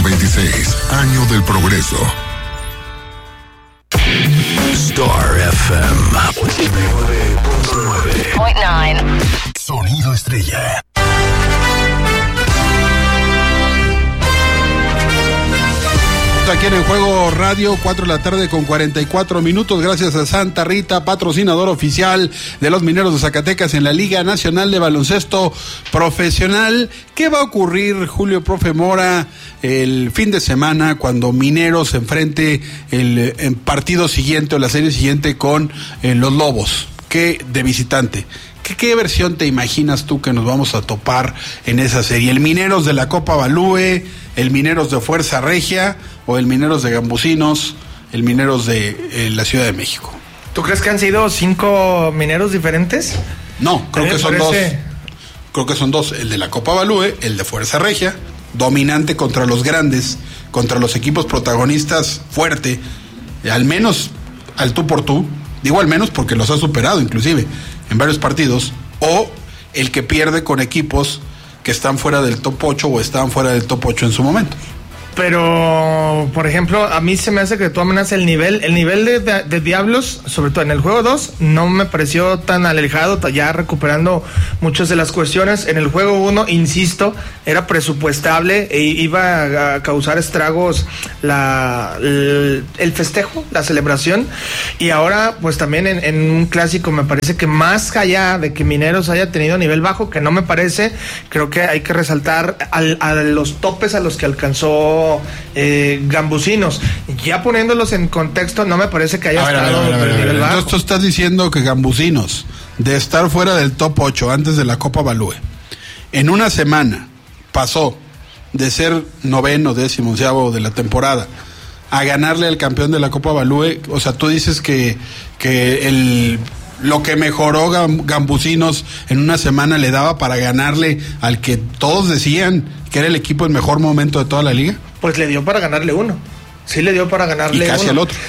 2026, año del progreso. Star FM 89.9. Sonido estrella. Aquí en el Juego Radio, 4 de la tarde con 44 minutos, gracias a Santa Rita, patrocinador oficial de los Mineros de Zacatecas en la Liga Nacional de Baloncesto Profesional. ¿Qué va a ocurrir, Julio Profe Mora, el fin de semana cuando Mineros se enfrente el partido siguiente o la serie siguiente con los Lobos, que de visitante? ¿Qué versión te imaginas tú que nos vamos a topar en esa serie? ¿El Mineros de la Copa Balúe, el Mineros de Fuerza Regia o el Mineros de Gambusinos, el Mineros de la Ciudad de México? ¿Tú crees que han sido 5 Mineros diferentes? No, creo que son dos. Creo que son dos, el de la Copa Balúe, el de Fuerza Regia, dominante contra los grandes, contra los equipos protagonistas, fuerte, al menos al tú por tú, digo al menos porque los ha superado inclusive en varios partidos, o el que pierde con equipos que están fuera del top 8 o estaban fuera del top 8 en su momento. Pero, por ejemplo, a mí se me hace que de todas maneras el nivel de Diablos, sobre todo en el juego 2, no me pareció tan alejado, ya recuperando muchas de las cuestiones. En el juego 1, insisto, era presupuestable e iba a causar estragos el festejo, la celebración. Y ahora, pues también en un clásico me parece que más allá de que Mineros haya tenido nivel bajo, que no me parece, creo que hay que resaltar a los topes a los que alcanzó Gambusinos. Ya poniéndolos en contexto, no me parece que haya estado en nivel bajo. Entonces tú estás diciendo que Gambusinos, de estar fuera del top 8 antes de la Copa Balúe, en una semana pasó de ser 9º, 10º de la temporada a ganarle al campeón de la Copa Balúe. O sea, tú dices que lo que mejoró Gambusinos en una semana le daba para ganarle al que todos decían que era el equipo en mejor momento de toda la liga. Pues le dio para ganarle uno. Sí le dio para ganarle y casi uno. al otro.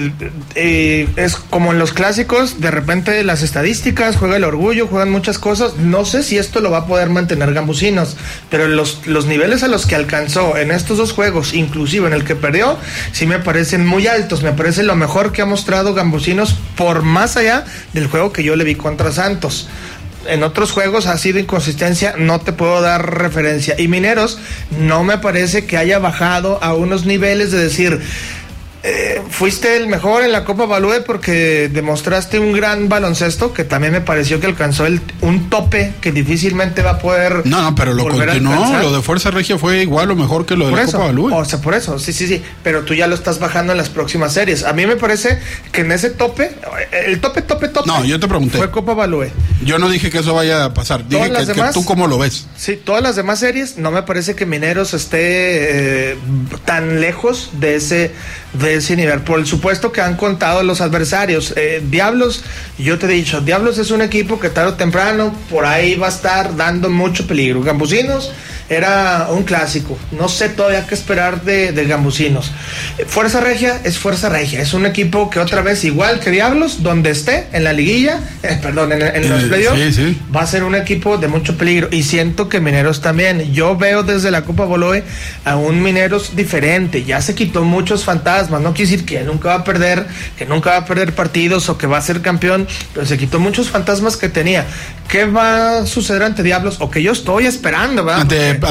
Es como en los clásicos, de repente las estadísticas, juega el orgullo, juegan muchas cosas. No sé si esto lo va a poder mantener Gambusinos, pero los niveles a los que alcanzó en estos dos juegos, inclusive en el que perdió, sí me parecen muy altos. Me parece lo mejor que ha mostrado Gambusinos por más allá del juego que yo le vi contra Santos. En otros juegos ha sido inconsistencia, no te puedo dar referencia. Y Mineros no me parece que haya bajado a unos niveles de decir, fuiste el mejor en la Copa Balúe porque demostraste un gran baloncesto, que también me pareció que alcanzó un tope que difícilmente va a poder. No, pero lo continuó, lo de Fuerza Regia fue igual o mejor que lo de la Copa Balúe. O sea, por eso, sí, pero tú ya lo estás bajando en las próximas series. A mí me parece que en ese tope, el tope. No, yo te pregunté. Fue Copa Balúe. Yo no dije que eso vaya a pasar, dije que tú cómo lo ves. Sí, todas las demás series, no me parece que Mineros esté tan lejos de ese nivel. Por supuesto que han contado los adversarios. Diablos, yo te he dicho, Diablos es un equipo que tarde o temprano por ahí va a estar dando mucho peligro. Gambusinos era un clásico, no sé todavía qué esperar de Gambusinos. Fuerza Regia, es un equipo que otra vez, igual que Diablos, donde esté en la liguilla, en los playoffs, sí. Va a ser un equipo de mucho peligro, y siento que Mineros también. Yo veo desde la Copa Balúe a un Mineros diferente, ya se quitó muchos fantasmas, no quiere decir que nunca va a perder partidos o que va a ser campeón, pero se quitó muchos fantasmas que tenía. ¿Qué va a suceder ante Diablos? O que yo estoy esperando, ¿verdad?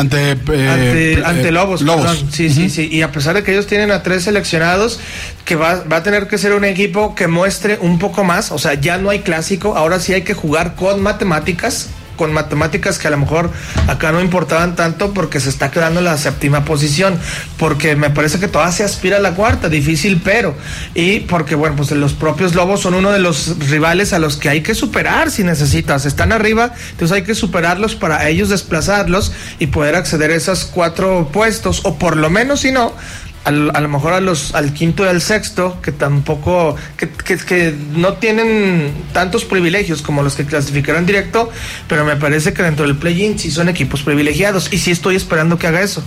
Ante Lobos. Perdón. Sí. Y a pesar de que ellos tienen a 3 seleccionados, que va a tener que ser un equipo que muestre un poco más. O sea, ya no hay clásico, ahora sí hay que jugar con matemáticas que a lo mejor acá no importaban tanto, porque se está quedando en la 7ª posición, porque me parece que todavía se aspira a la 4ª, difícil, pero, y porque bueno, pues los propios Lobos son uno de los rivales a los que hay que superar si necesitas. Están arriba, entonces hay que superarlos para ellos desplazarlos y poder acceder a esos 4 puestos, o por lo menos, si no, a lo mejor al 5º y al 6º, que tampoco, que no tienen tantos privilegios como los que clasificarán directo, pero me parece que dentro del play-in sí son equipos privilegiados, y sí estoy esperando que haga eso.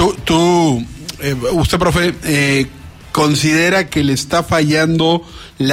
Usted, profe, ¿considera que le está fallando la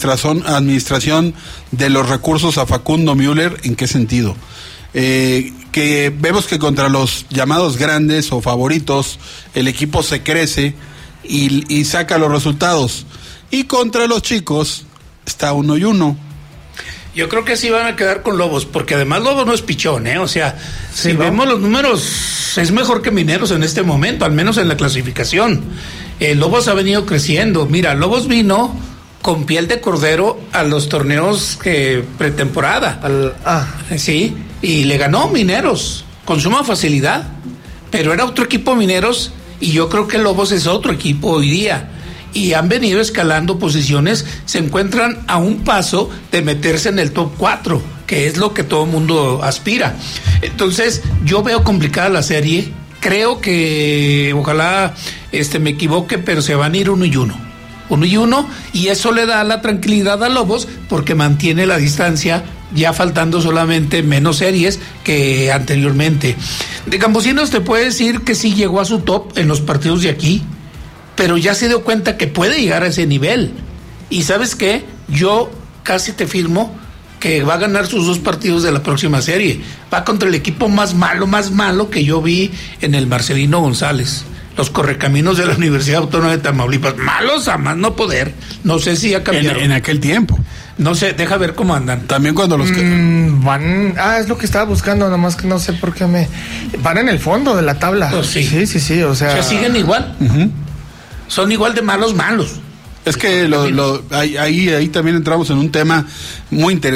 administración de los recursos a Facundo Müller? ¿En qué sentido? que vemos que contra los llamados grandes o favoritos, el equipo se crece y saca los resultados. Y contra los chicos está 1-1. Yo creo que sí van a quedar con Lobos, porque además Lobos no es pichón, O sea, sí, si ¿no? vemos los números, es mejor que Mineros en este momento, al menos en la clasificación. Lobos ha venido creciendo. Mira, Lobos vino con piel de cordero a los torneos pretemporada. Sí, y le ganó Mineros con suma facilidad. Pero era otro equipo Mineros, y yo creo que Lobos es otro equipo hoy día. Y han venido escalando posiciones, se encuentran a un paso de meterse en el top 4, que es lo que todo mundo aspira. Entonces, yo veo complicada la serie, creo que ojalá me equivoque, pero se van a ir 1-1. 1-1, y eso le da la tranquilidad a Lobos, porque mantiene la distancia, ya faltando solamente menos series que anteriormente. De Camposinos te puede decir que sí llegó a su top en los partidos de aquí, pero ya se dio cuenta que puede llegar a ese nivel. Y ¿sabes qué? Yo casi te firmo que va a ganar sus 2 partidos de la próxima serie. Va contra el equipo más malo que yo vi en el Marcelino González. Los Correcaminos de la Universidad Autónoma de Tamaulipas. Malos a más no poder. No sé si ya cambiaron. En aquel tiempo. No sé, deja ver cómo andan. También cuando los van... es lo que estaba buscando, nomás que no sé por qué van en el fondo de la tabla. Pues sí. Sí, o sea... siguen igual. Son igual de malos. Es que ahí también entramos en un tema muy interesante.